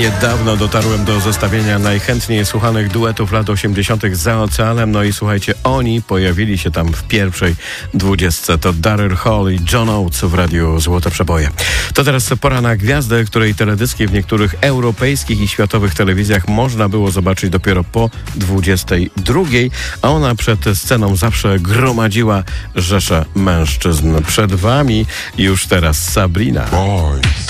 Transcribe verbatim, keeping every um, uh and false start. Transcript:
Niedawno dotarłem do zestawienia najchętniej słuchanych duetów lat osiemdziesiątych za oceanem. No i słuchajcie, oni pojawili się tam w pierwszej dwudziestce. To Daryl Hall i John Oates w Radiu Złote Przeboje. To teraz pora na gwiazdę, której teledyski w niektórych europejskich i światowych telewizjach można było zobaczyć dopiero po dwudziestej drugiej, a ona przed sceną zawsze gromadziła rzesze mężczyzn. Przed wami już teraz Sabrina. Boys.